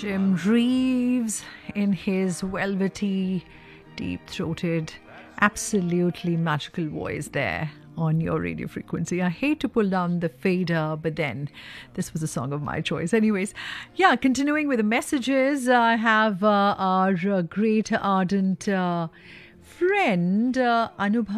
Jim Reeves in his velvety, deep-throated, absolutely magical voice there on your radio frequency. I hate to pull down the fader, but then this was a song of my choice. Anyways, yeah, continuing with the messages, I have our great ardent friend Anubhav